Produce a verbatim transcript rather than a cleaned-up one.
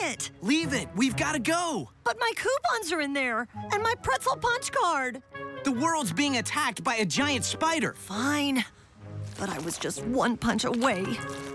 it. Leave it. We've got to go. But my coupons are in there, and my pretzel punch card. The world's being attacked by a giant spider. Fine, but I was just one punch away.